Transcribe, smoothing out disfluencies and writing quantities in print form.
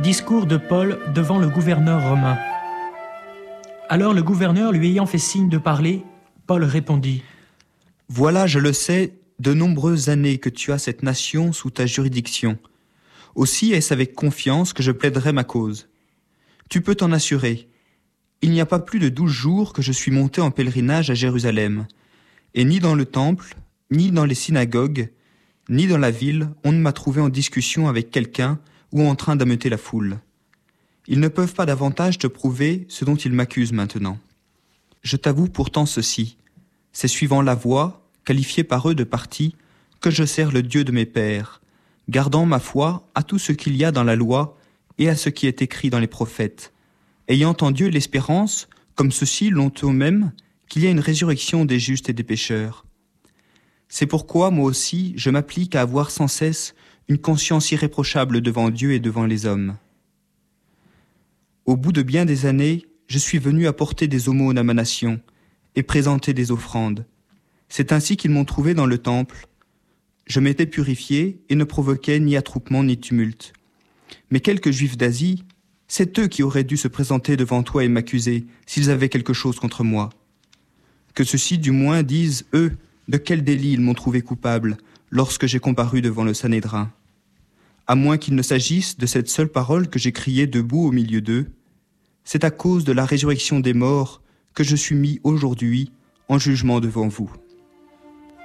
Discours de Paul devant le gouverneur romain. Alors le gouverneur lui ayant fait signe de parler, Paul répondit : « Voilà, je le sais, de nombreuses années que tu as cette nation sous ta juridiction. Aussi est-ce avec confiance que je plaiderai ma cause. Tu peux t'en assurer. Il n'y a pas plus de 12 jours que je suis monté en pèlerinage à Jérusalem, et ni dans le temple, ni dans les synagogues, ni dans la ville, on ne m'a trouvé en discussion avec quelqu'un ou en train d'ameuter la foule. Ils ne peuvent pas davantage te prouver ce dont ils m'accusent maintenant. Je t'avoue pourtant ceci, c'est suivant la voie, qualifiée par eux de parti, que je sers le Dieu de mes pères, gardant ma foi à tout ce qu'il y a dans la loi et à ce qui est écrit dans les prophètes, ayant en Dieu l'espérance, comme ceux-ci l'ont eux-mêmes, qu'il y a une résurrection des justes et des pécheurs. C'est pourquoi, moi aussi, je m'applique à avoir sans cesse une conscience irréprochable devant Dieu et devant les hommes. Au bout de bien des années, je suis venu apporter des aumônes à ma nation et présenter des offrandes. C'est ainsi qu'ils m'ont trouvé dans le temple. Je m'étais purifié et ne provoquais ni attroupement ni tumulte. Mais quelques Juifs d'Asie, c'est eux qui auraient dû se présenter devant toi et m'accuser s'ils avaient quelque chose contre moi. Que ceux-ci du moins disent, eux, de quel délit ils m'ont trouvé coupable lorsque j'ai comparu devant le Sanhédrin. À moins qu'il ne s'agisse de cette seule parole que j'ai criée debout au milieu d'eux, c'est à cause de la résurrection des morts que je suis mis aujourd'hui en jugement devant vous.